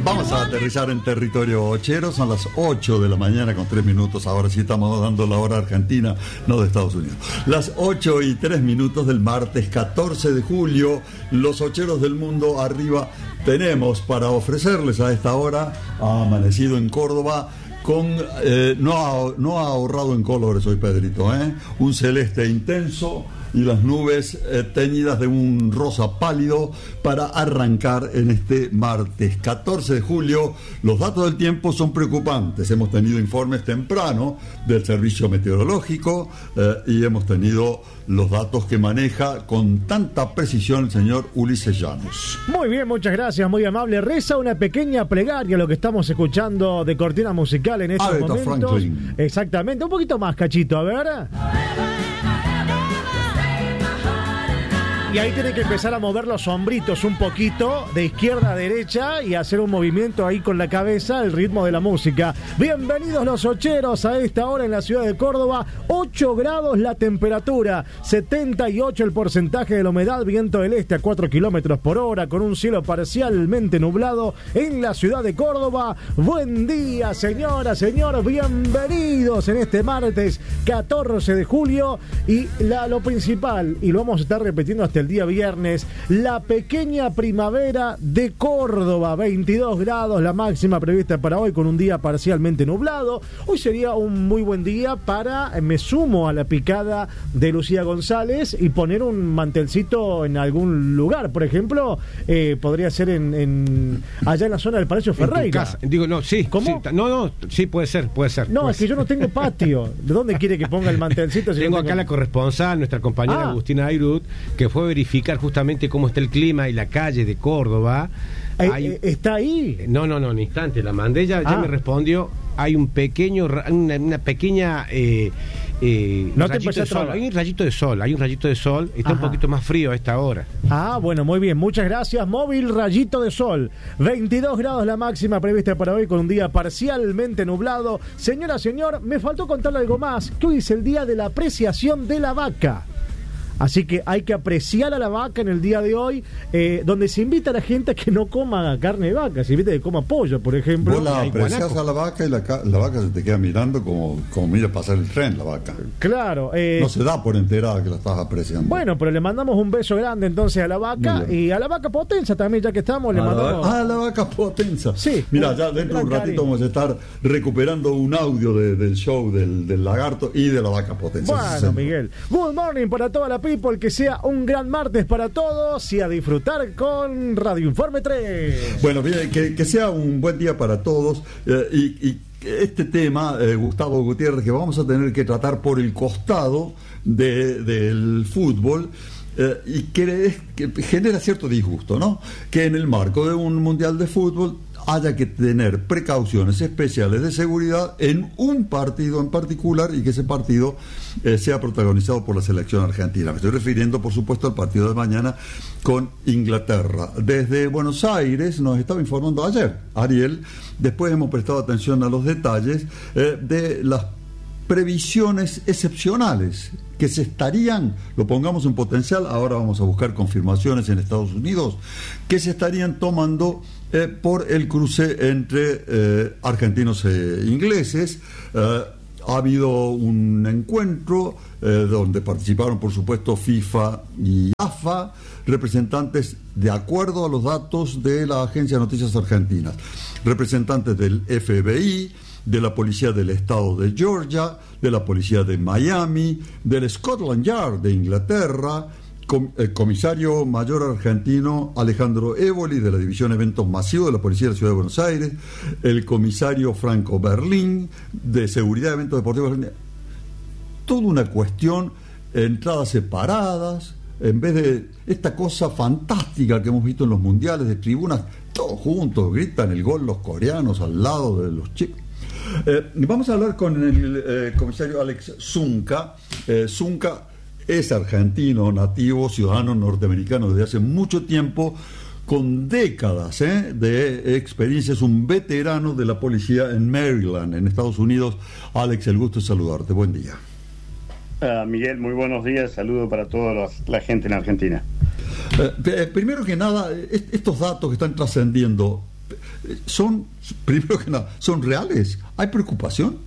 Vamos a aterrizar en territorio ochero, son las 8 de la mañana con 3 minutos, ahora sí estamos dando la hora argentina, no de Estados Unidos. Las 8 y 3 minutos del martes 14 de julio, los ocheros del mundo arriba tenemos para ofrecerles a esta hora, ha amanecido en Córdoba, con no ha ahorrado en colores hoy Pedrito, un celeste intenso y las nubes teñidas de un rosa pálido para arrancar en este martes 14 de julio. Los datos del tiempo son preocupantes. Hemos tenido informes temprano del servicio meteorológico y hemos tenido los datos que maneja con tanta precisión el señor Ulises Llanos. Muy bien, muchas gracias, muy amable. Reza una pequeña plegaria lo que estamos escuchando de cortina musical en estos Aretha momentos. Franklin. Exactamente, un poquito más, Cachito, a ver. Y ahí tiene que empezar a mover los hombritos un poquito de izquierda a derecha y hacer un movimiento ahí con la cabeza al ritmo de la música. Bienvenidos los ocheros a esta hora en la ciudad de Córdoba. 8 grados la temperatura, 78 el porcentaje de la humedad, viento del este a 4 kilómetros por hora, con un cielo parcialmente nublado en la ciudad de Córdoba. Buen día, señoras, señores, bienvenidos en este martes 14 de julio. Y lo principal, y lo vamos a estar repitiendo hasta el día viernes, la pequeña primavera de Córdoba, 22 grados la máxima prevista para hoy, con un día parcialmente nublado. Hoy sería un muy buen día para, me sumo a la picada de Lucía González, y poner un mantelcito en algún lugar, por ejemplo, podría ser allá en la zona del Palacio Ferreira. Digo, no, sí. ¿Cómo? Sí, puede ser. No, pues. es que yo no tengo patio. ¿De dónde quiere que ponga el mantelcito? Si tengo no acá la corresponsal, nuestra compañera Agustina Ayrut, que fue a verificar justamente cómo está el clima y la calle de Córdoba. ¿Está ahí? No, un instante, la mandé, ya me respondió. Hay una pequeña no rayito de sol. Hay un rayito de sol, está un poquito más frío a esta hora. Bueno, muy bien, muchas gracias. Móvil rayito de sol, 22 grados la máxima prevista para hoy, con un día parcialmente nublado. Señora, señor, me faltó contarle algo más, que hoy es el día de la apreciación de la vaca. Así que hay que apreciar a la vaca en el día de hoy, donde se invita a la gente a que no coma carne de vaca, se invita a que coma pollo, por ejemplo. Vos la apreciás a la vaca y la vaca se te queda mirando como mira pasar el tren, la vaca. Claro. No se da por enterada que la estás apreciando. Bueno, pero le mandamos un beso grande entonces a la vaca, y a la vaca Potenza también, ya que estamos, le mandamos... la vaca Potenza. Sí. Mira, ya dentro de un ratito vamos a estar recuperando un audio del show del lagarto y de la vaca Potenza. Bueno, Miguel, good morning para toda la people, que sea un gran martes para todos y a disfrutar con Radio Informe 3. Bueno, bien, que sea un buen día para todos, y este tema, Gustavo Gutiérrez, que vamos a tener que tratar por el costado del fútbol, y que genera cierto disgusto, ¿no? Que en el marco de un mundial de fútbol haya que tener precauciones especiales de seguridad en un partido en particular, y que ese partido sea protagonizado por la selección argentina. Me estoy refiriendo, por supuesto, al partido de mañana con Inglaterra. Desde Buenos Aires nos estaba informando ayer Ariel, después hemos prestado atención a los detalles de las previsiones excepcionales que se estarían, lo pongamos en potencial, ahora vamos a buscar confirmaciones en Estados Unidos, que se estarían tomando por el cruce entre argentinos e ingleses. Ha habido un encuentro donde participaron, por supuesto, FIFA y AFA, representantes, de acuerdo a los datos de la Agencia de Noticias Argentinas, representantes del FBI, de la Policía del Estado de Georgia, de la Policía de Miami, del Scotland Yard de Inglaterra, el comisario mayor argentino Alejandro Évoli, de la División Eventos Masivos de la Policía de la Ciudad de Buenos Aires, el comisario Franco Berlín, de Seguridad de Eventos Deportivos Argentinos. Toda una cuestión, entradas separadas, en vez de esta cosa fantástica que hemos visto en los mundiales, de tribunas, todos juntos, gritan el gol los coreanos al lado de los chicos. Vamos a hablar con el comisario Alex Zunca. Zunca es argentino, nativo, ciudadano norteamericano desde hace mucho tiempo, con décadas de experiencia. Es un veterano de la policía en Maryland, en Estados Unidos. Alex, el gusto es saludarte. Buen día. Miguel, muy buenos días. Saludo para toda la gente en Argentina. Primero que nada, estos datos que están trascendiendo, primero que nada, ¿son reales? ¿Hay preocupación?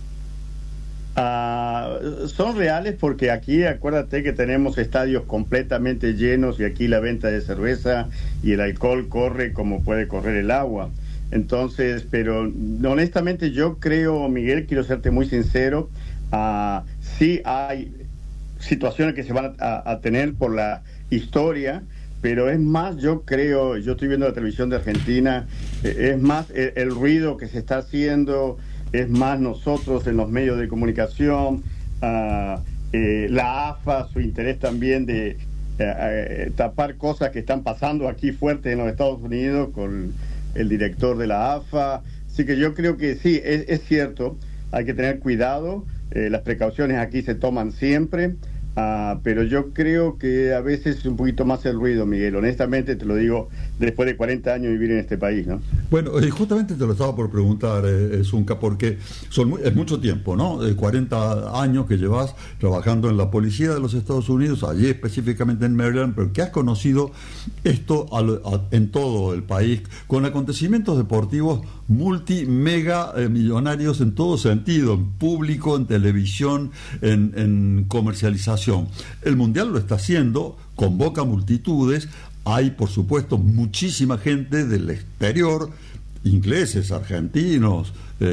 Son reales porque aquí, acuérdate que tenemos estadios completamente llenos y aquí la venta de cerveza y el alcohol corre como puede correr el agua. Entonces, pero honestamente yo creo, Miguel, quiero serte muy sincero, sí hay situaciones que se van a tener por la historia, pero es más, yo creo, yo estoy viendo la televisión de Argentina, es más el ruido que se está haciendo, es más nosotros en los medios de comunicación, la AFA, su interés también de tapar cosas que están pasando aquí fuertes en los Estados Unidos con el director de la AFA. Así que yo creo que sí, es cierto, hay que tener cuidado, las precauciones aquí se toman siempre, pero yo creo que a veces es un poquito más el ruido, Miguel, honestamente te lo digo, después de 40 años vivir en este país, ¿no? Bueno, justamente te lo estaba por preguntar, Zunca, porque es mucho tiempo, ¿no? 40 años que llevas trabajando en la policía de los Estados Unidos, allí específicamente en Maryland, pero que has conocido esto en todo el país, con acontecimientos deportivos mega millonarios en todo sentido, en público, en televisión, en comercialización. El Mundial lo está haciendo, convoca multitudes, hay por supuesto muchísima gente del exterior, ingleses, argentinos,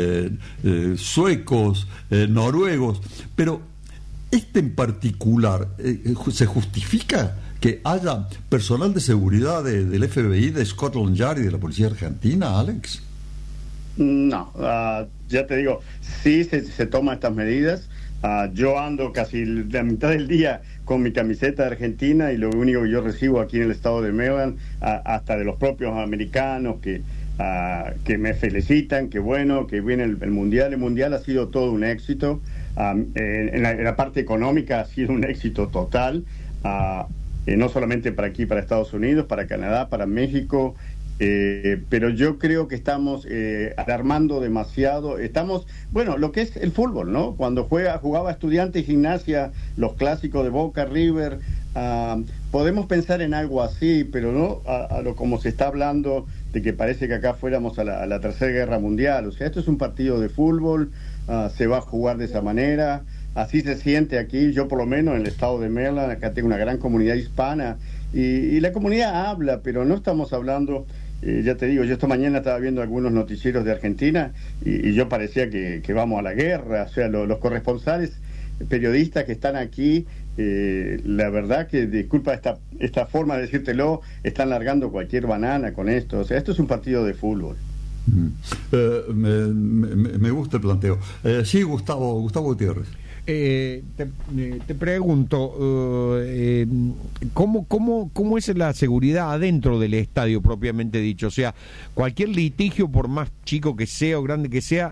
suecos, noruegos, pero en particular, ¿se justifica que haya personal de seguridad del FBI, de Scotland Yard y de la policía argentina, Alex? No, ya te digo, sí se toman estas medidas. Yo ando casi la mitad del día con mi camiseta de Argentina y lo único que yo recibo aquí en el estado de Maryland, hasta de los propios americanos que me felicitan, que bueno, que viene el Mundial. El Mundial ha sido todo un éxito. En la parte económica ha sido un éxito total, no solamente para aquí, para Estados Unidos, para Canadá, para México. Pero yo creo que estamos alarmando demasiado. Bueno, lo que es el fútbol, ¿no? Cuando jugaba Estudiantes y Gimnasia, los clásicos de Boca, River, podemos pensar en algo así, pero no a lo como se está hablando de que parece que acá fuéramos a la Tercera Guerra Mundial. O sea, esto es un partido de fútbol, se va a jugar de esa manera. Así se siente aquí, yo por lo menos en el estado de Maryland, acá tengo una gran comunidad hispana y la comunidad habla, pero no estamos hablando. Ya te digo, yo esta mañana estaba viendo algunos noticieros de Argentina y yo parecía que vamos a la guerra. O sea, los corresponsales periodistas que están aquí, la verdad que, disculpa esta forma de decírtelo, están largando cualquier banana con esto. O sea, esto es un partido de fútbol. Me gusta el planteo. Sí, Gustavo Gutiérrez. Te pregunto, ¿cómo es la seguridad adentro del estadio propiamente dicho? O sea, cualquier litigio, por más chico que sea o grande que sea,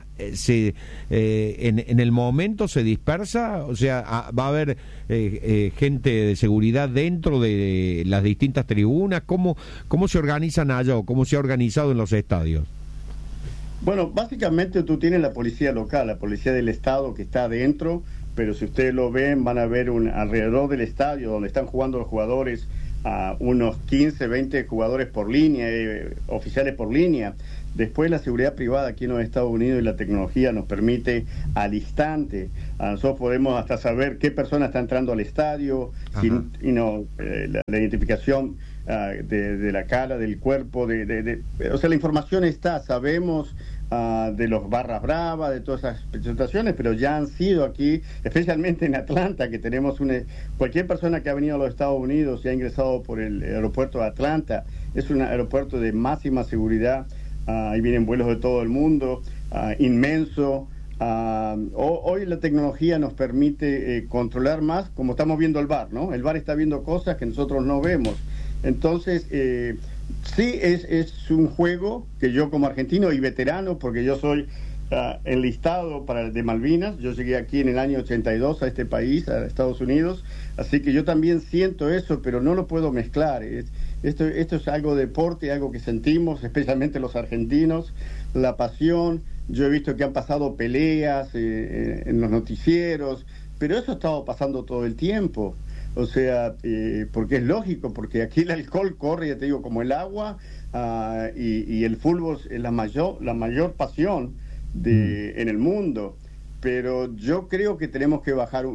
en el momento se dispersa. O sea, va a haber gente de seguridad dentro de las distintas tribunas. ¿Cómo se organizan allá o cómo se ha organizado en los estadios? Bueno, básicamente tú tienes la policía local, la policía del estado que está adentro, pero si ustedes lo ven, van a ver alrededor del estadio donde están jugando los jugadores, unos 15, 20 jugadores por línea, oficiales por línea. Después la seguridad privada aquí en los Estados Unidos y la tecnología nos permite al instante, nosotros podemos hasta saber qué persona está entrando al estadio, la identificación de la cara, del cuerpo, o sea, la información está, sabemos de los barras bravas, de todas esas presentaciones, pero ya han sido aquí, especialmente en Atlanta, que tenemos cualquier persona que ha venido a los Estados Unidos y ha ingresado por el aeropuerto de Atlanta, es un aeropuerto de máxima seguridad, ahí vienen vuelos de todo el mundo, inmenso. Hoy la tecnología nos permite controlar más, como estamos viendo el VAR, ¿no? El VAR está viendo cosas que nosotros no vemos. Entonces, sí, es un juego que yo como argentino y veterano, porque yo soy enlistado de Malvinas, yo llegué aquí en el año 82 a este país, a Estados Unidos, así que yo también siento eso, pero no lo puedo mezclar. Esto es algo de deporte, algo que sentimos, especialmente los argentinos, la pasión. Yo he visto que han pasado peleas en los noticieros, pero eso ha estado pasando todo el tiempo. O sea, porque es lógico, porque aquí el alcohol corre, ya te digo, como el agua, y el fútbol es la mayor pasión en el mundo. Pero yo creo que tenemos que bajar,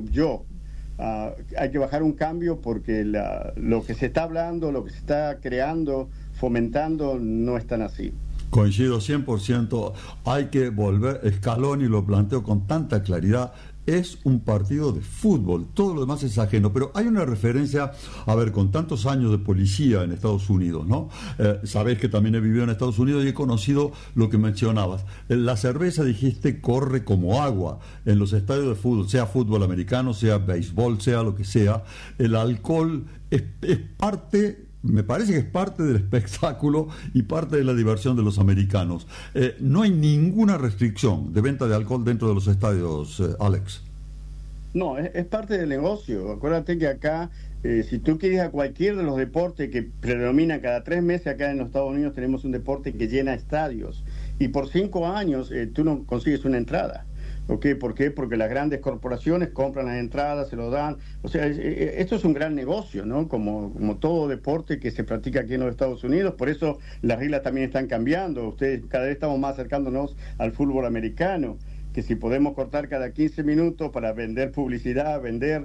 hay que bajar un cambio, porque lo que se está hablando, lo que se está creando, fomentando, no es tan así. Coincido 100%, hay que volver, Scaloni lo planteó con tanta claridad, es un partido de fútbol, todo lo demás es ajeno, pero hay una referencia, a ver, con tantos años de policía en Estados Unidos, ¿no? Sabéis que también he vivido en Estados Unidos y he conocido lo que mencionabas. La cerveza, dijiste, corre como agua en los estadios de fútbol, sea fútbol americano, sea béisbol, sea lo que sea. El alcohol es parte... Me parece que es parte del espectáculo y parte de la diversión de los americanos. No hay ninguna restricción de venta de alcohol dentro de los estadios, Alex. No, es parte del negocio. Acuérdate que acá, si tú quieres a cualquier de los deportes que predominan cada 3 meses, acá en los Estados Unidos tenemos un deporte que llena estadios. Y por 5 años tú no consigues una entrada. ¿Okay? ¿Por qué? Porque las grandes corporaciones compran las entradas, se lo dan. O sea, esto es un gran negocio, ¿no? Como todo deporte que se practica aquí en los Estados Unidos. Por eso las reglas también están cambiando. Ustedes, cada vez estamos más acercándonos al fútbol americano, que si podemos cortar cada 15 minutos para vender publicidad,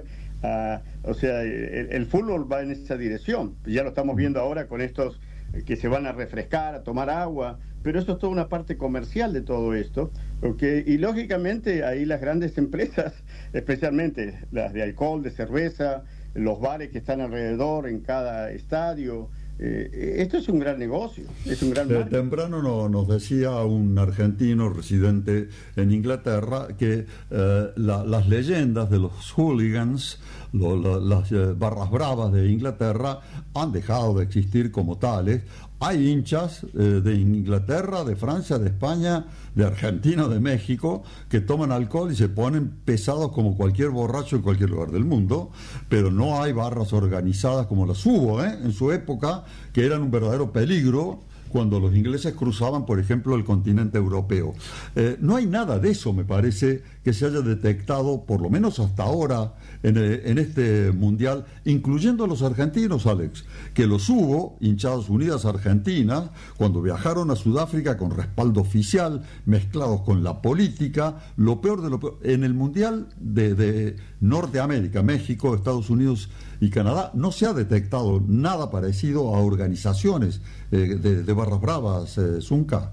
o sea, el fútbol va en esa dirección. Ya lo estamos viendo ahora con estos que se van a refrescar, a tomar agua, pero eso es toda una parte comercial de todo esto, ¿okay? Y lógicamente ahí las grandes empresas, especialmente las de alcohol, de cerveza, los bares que están alrededor en cada estadio, esto es un gran negocio, es un gran marketing. Temprano nos decía un argentino residente en Inglaterra que las leyendas de los hooligans, las barras bravas de Inglaterra, han dejado de existir como tales. Hay hinchas de Inglaterra, de Francia, de España, de Argentina, de México, que toman alcohol y se ponen pesados como cualquier borracho en cualquier lugar del mundo, pero no hay barras organizadas como las hubo en su época, que eran un verdadero peligro cuando los ingleses cruzaban, por ejemplo, el continente europeo. No hay nada de eso, me parece, que se haya detectado, por lo menos hasta ahora, en este mundial, incluyendo a los argentinos, Alex, que los hubo, hinchadas unidas argentinas, cuando viajaron a Sudáfrica con respaldo oficial, mezclados con la política, lo peor de lo peor. En el mundial de Norteamérica, México, Estados Unidos y Canadá, no se ha detectado nada parecido a organizaciones de barras bravas, Zunca.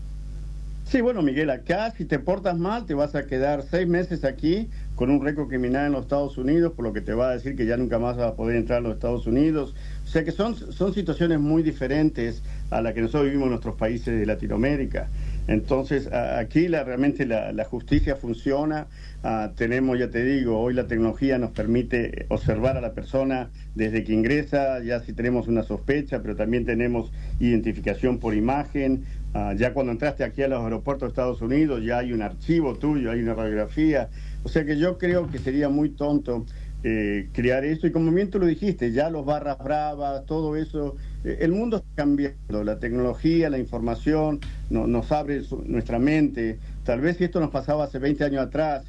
Sí, bueno, Miguel, acá si te portas mal te vas a quedar 6 meses aquí con un récord criminal en los Estados Unidos, por lo que te va a decir que ya nunca más vas a poder entrar a los Estados Unidos. O sea que son situaciones muy diferentes a las que nosotros vivimos en nuestros países de Latinoamérica. Entonces, aquí realmente la justicia funciona. Tenemos, ya te digo, hoy la tecnología nos permite observar a la persona desde que ingresa, ya si tenemos una sospecha, pero también tenemos identificación por imagen. Ya cuando entraste aquí a los aeropuertos de Estados Unidos, ya hay un archivo tuyo, hay una radiografía. O sea que yo creo que sería muy tonto crear esto, y como bien tú lo dijiste, ya los barras bravas, todo eso, el mundo está cambiando, la tecnología, la información nos abre nuestra mente. Tal vez si esto nos pasaba hace 20 años atrás,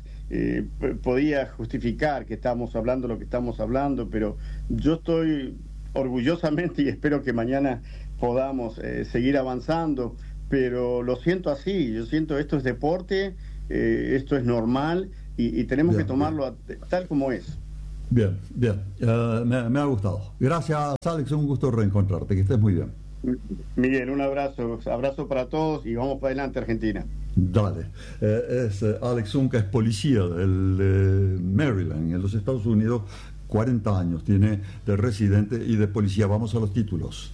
podía justificar que estamos hablando lo que estamos hablando, pero yo estoy orgullosamente, y espero que mañana podamos seguir avanzando, pero lo siento así, yo siento esto es deporte, esto es normal, y tenemos que tomarlo tal como es. Bien, me ha gustado. Gracias, Alex, un gusto reencontrarte, que estés muy bien. Miguel, un abrazo para todos y vamos para adelante, Argentina. Dale. Es Alex Zunca, es policía del Maryland, en los Estados Unidos, 40 años tiene de residente y de policía. Vamos a los títulos.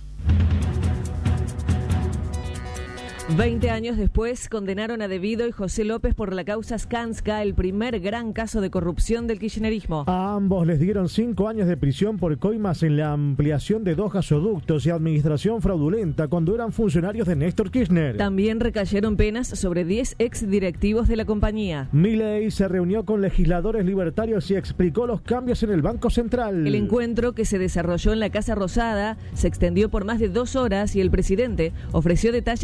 20 años después, condenaron a De Vido y José López por la causa Skanska, el primer gran caso de corrupción del kirchnerismo. A ambos les dieron 5 años de prisión por coimas en la ampliación de 2 gasoductos y administración fraudulenta cuando eran funcionarios de Néstor Kirchner. También recayeron penas sobre 10 exdirectivos de la compañía. Milei se reunió con legisladores libertarios y explicó los cambios en el Banco Central. El encuentro, que se desarrolló en la Casa Rosada, se extendió por más de 2 horas y el presidente ofreció detalles del proyecto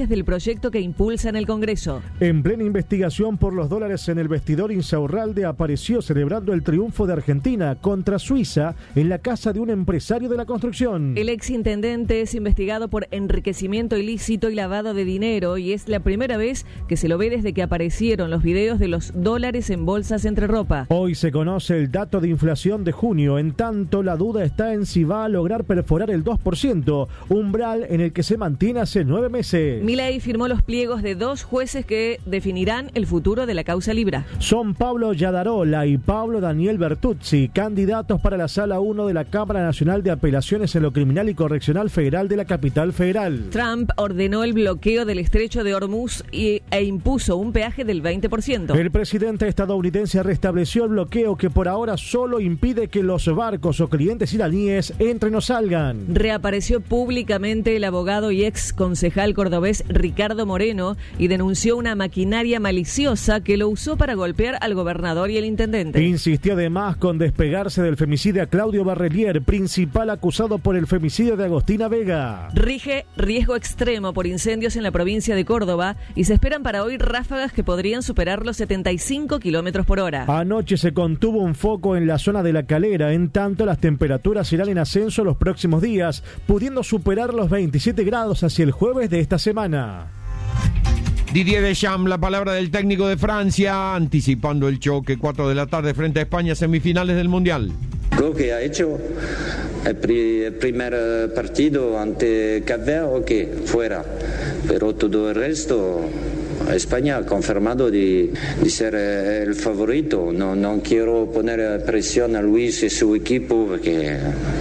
proyecto que impulsa en el Congreso. En plena investigación por los dólares en el vestidor, Insaurralde apareció celebrando el triunfo de Argentina contra Suiza en la casa de un empresario de la construcción. El exintendente es investigado por enriquecimiento ilícito y lavado de dinero y es la primera vez que se lo ve desde que aparecieron los videos de los dólares en bolsas entre ropa. Hoy se conoce el dato de inflación de junio, en tanto la duda está en si va a lograr perforar el 2%, umbral en el que se mantiene hace 9 meses. Milei firmó los pliegos de 2 jueces que definirán el futuro de la causa Libra. Son Pablo Yadarola y Pablo Daniel Bertuzzi, candidatos para la Sala 1 de la Cámara Nacional de Apelaciones en lo Criminal y Correccional Federal de la Capital Federal. Trump ordenó el bloqueo del estrecho de Hormuz e impuso un peaje del 20%. El presidente estadounidense restableció el bloqueo que por ahora solo impide que los barcos o clientes iraníes entren o salgan. Reapareció públicamente el abogado y ex concejal cordobés Ricardo Moreno y denunció una maquinaria maliciosa que lo usó para golpear al gobernador y el intendente. Insistió además con despegarse del femicida Claudio Barrelier, principal acusado por el femicidio de Agostina Vega. Rige riesgo extremo por incendios en la provincia de Córdoba y se esperan para hoy ráfagas que podrían superar los 75 kilómetros por hora. Anoche se contuvo un foco en la zona de La Calera, en tanto las temperaturas irán en ascenso los próximos días, pudiendo superar los 27 grados hacia el jueves de esta semana. Didier Deschamps, la palabra del técnico de Francia, anticipando el choque 4 de la tarde frente a España, semifinales del Mundial. Creo que ha hecho el primer partido ante Cape Verde, ok, fuera, pero todo el resto España ha confirmado de ser el favorito. No quiero poner presión a Luis y su equipo porque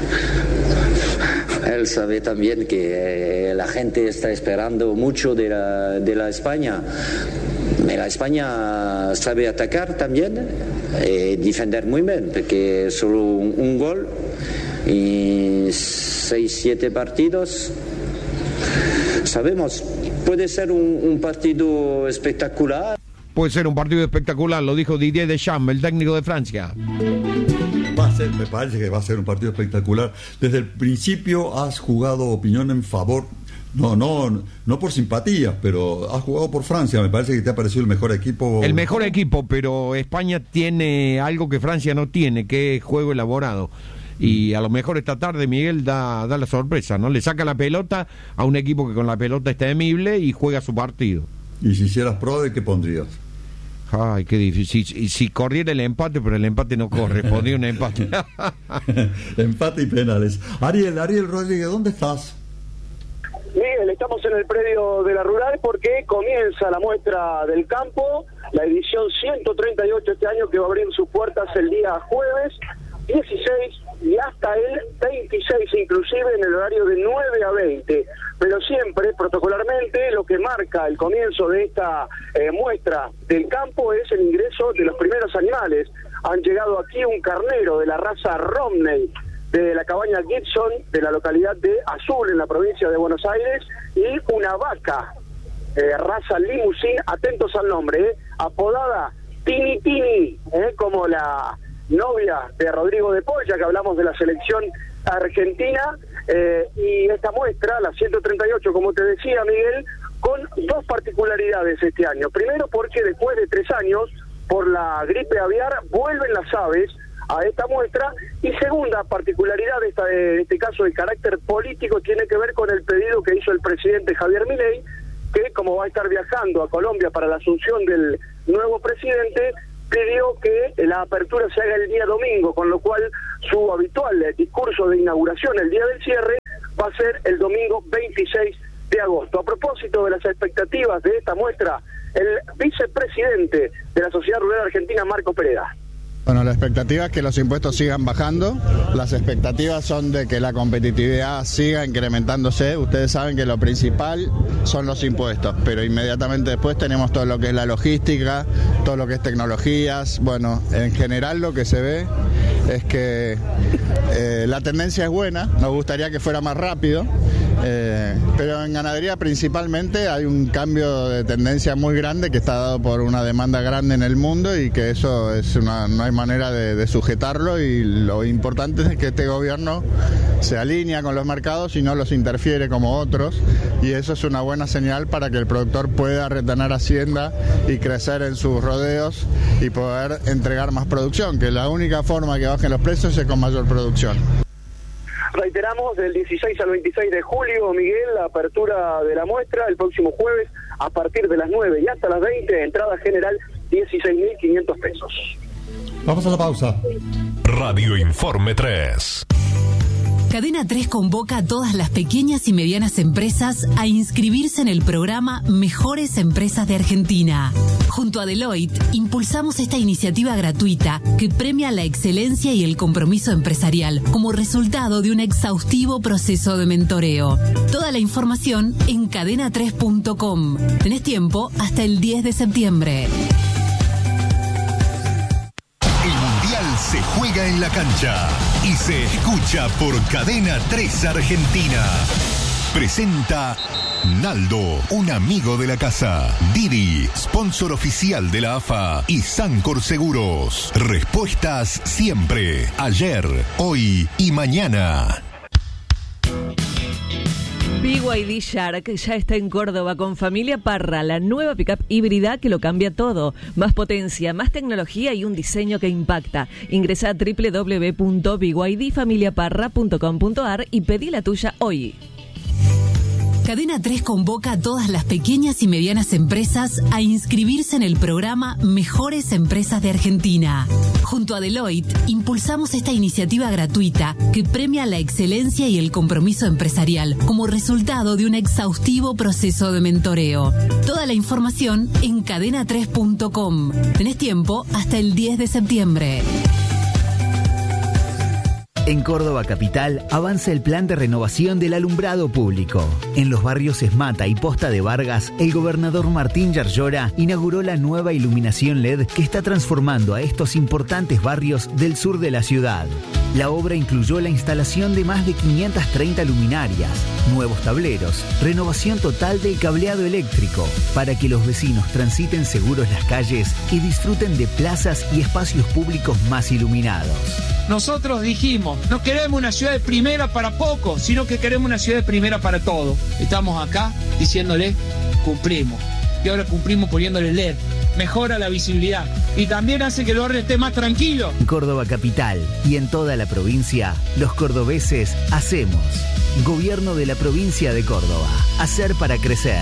él sabe también que la gente está esperando mucho de la España. La España sabe atacar también y defender muy bien, porque solo un gol y 6-7 partidos. Sabemos, puede ser un partido espectacular. Puede ser un partido espectacular, lo dijo Didier Deschamps, el técnico de Francia. Me parece que va a ser un partido espectacular. Desde el principio has jugado opinión en favor, no por simpatía, pero has jugado por Francia. Me parece que te ha parecido el mejor equipo. El mejor equipo, pero España tiene algo que Francia no tiene, que es juego elaborado. Y a lo mejor esta tarde Miguel da la sorpresa, ¿no? Le saca la pelota a un equipo que con la pelota es temible y juega su partido. Y si hicieras Prode, ¿qué pondrías? Ay, qué difícil. Si corriera el empate, pero el empate no corre, pondría un empate. Empate y penales. Ariel Rodríguez, ¿dónde estás? Miguel, estamos en el predio de la Rural porque comienza la muestra del campo, la edición 138 este año, que va a abrir sus puertas el día jueves 16 y hasta el 26 inclusive en el horario de 9 a 20, pero siempre protocolarmente lo que marca el comienzo de esta muestra del campo es el ingreso de los primeros animales. Han llegado aquí un carnero de la raza Romney de la cabaña Gibson de la localidad de Azul en la provincia de Buenos Aires y una vaca raza Limousin, atentos al nombre, apodada Tini Tini, como la novia de Rodrigo de Paul, ya que hablamos de la selección argentina, y esta muestra, la 138, como te decía Miguel, con 2 particularidades este año. Primero, porque después de 3 años, por la gripe aviar, vuelven las aves a esta muestra, y segunda particularidad de este caso de carácter político tiene que ver con el pedido que hizo el presidente Javier Milei, que como va a estar viajando a Colombia para la asunción del nuevo presidente, pidió que la apertura se haga el día domingo, con lo cual su habitual discurso de inauguración, el día del cierre, va a ser el domingo 26 de agosto. A propósito de las expectativas de esta muestra, el vicepresidente de la Sociedad Rural Argentina, Marco Pereda. Bueno, la expectativa es que los impuestos sigan bajando, las expectativas son de que la competitividad siga incrementándose. Ustedes saben que lo principal son los impuestos, pero inmediatamente después tenemos todo lo que es la logística, todo lo que es tecnologías. Bueno, en general lo que se ve es que la tendencia es buena, nos gustaría que fuera más rápido, Pero en ganadería principalmente hay un cambio de tendencia muy grande que está dado por una demanda grande en el mundo y que eso no hay manera de sujetarlo, y lo importante es que este gobierno se alinea con los mercados y no los interfiere como otros, y eso es una buena señal para que el productor pueda retener hacienda y crecer en sus rodeos y poder entregar más producción, que la única forma que bajen los precios es con mayor producción. Reiteramos, del 16 al 26 de julio, Miguel, la apertura de la muestra el próximo jueves a partir de las 9 y hasta las 20, entrada general 16.500 pesos. Vamos a la pausa. Radio Informe 3. Cadena 3 convoca a todas las pequeñas y medianas empresas a inscribirse en el programa Mejores Empresas de Argentina. Junto a Deloitte, impulsamos esta iniciativa gratuita que premia la excelencia y el compromiso empresarial como resultado de un exhaustivo proceso de mentoreo. Toda la información en cadena3.com. Tenés tiempo hasta el 10 de septiembre. Se juega en la cancha y se escucha por Cadena 3 Argentina. Presenta Naldo, un amigo de la casa. Didi, sponsor oficial de la AFA y Sancor Seguros. Respuestas siempre, ayer, hoy y mañana. BYD Shark ya está en Córdoba con Familia Parra, la nueva pickup híbrida que lo cambia todo. Más potencia, más tecnología y un diseño que impacta. Ingresa a www.bydfamiliaparra.com.ar y pedí la tuya hoy. Cadena 3 convoca a todas las pequeñas y medianas empresas a inscribirse en el programa Mejores Empresas de Argentina. Junto a Deloitte, impulsamos esta iniciativa gratuita que premia la excelencia y el compromiso empresarial como resultado de un exhaustivo proceso de mentoreo. Toda la información en cadena3.com. Tenés tiempo hasta el 10 de septiembre. En Córdoba Capital avanza el plan de renovación del alumbrado público. En los barrios Esmata y Posta de Vargas, el gobernador Martín Yarlora inauguró la nueva iluminación LED que está transformando a estos importantes barrios del sur de la ciudad. La obra incluyó la instalación de más de 530 luminarias, nuevos tableros, renovación total del cableado eléctrico, para que los vecinos transiten seguros las calles y disfruten de plazas y espacios públicos más iluminados. Nosotros dijimos, no queremos una ciudad de primera para pocos, sino que queremos una ciudad de primera para todos. Estamos acá diciéndole, cumplimos. Y ahora cumplimos poniéndole LED. Mejora la visibilidad y también hace que el barrio esté más tranquilo. En Córdoba Capital y en toda la provincia, los cordobeses hacemos. Gobierno de la provincia de Córdoba. Hacer para crecer.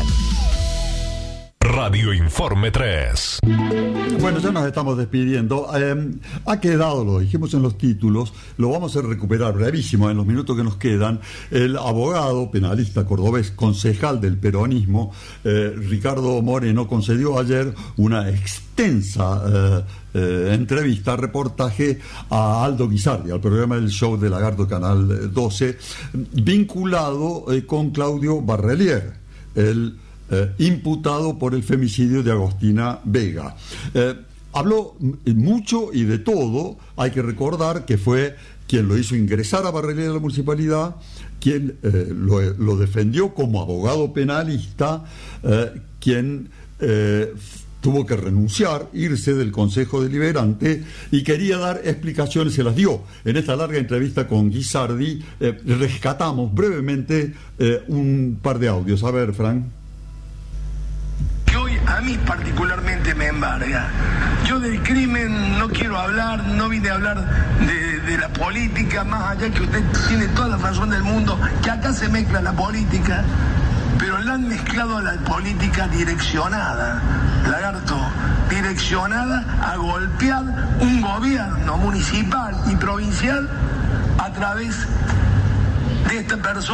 Radio Informe 3. Bueno, ya nos estamos despidiendo. Ha quedado, lo dijimos en los títulos, lo vamos a recuperar brevísimo en los minutos que nos quedan. El abogado penalista cordobés, concejal del peronismo, Ricardo Moreno, concedió ayer una extensa entrevista, reportaje a Aldo Guisardi, al programa del Show de Lagarto Canal 12, vinculado con Claudio Barrelier, el imputado por el femicidio de Agostina Vega. Habló mucho y de todo. Hay que recordar que fue quien lo hizo ingresar a Barrelier a la municipalidad, quien lo defendió como abogado penalista, quien tuvo que renunciar, irse del Consejo Deliberante y quería dar explicaciones, se las dio. En esta larga entrevista con Guisardi rescatamos brevemente un par de audios. A ver, Frank. A mí particularmente me embarga. Yo del crimen no quiero hablar, no vine a hablar de la política, más allá que usted tiene toda la razón del mundo, que acá se mezcla la política, pero la han mezclado a la política direccionada, Lagarto, direccionada a golpear un gobierno municipal y provincial a través de esta persona.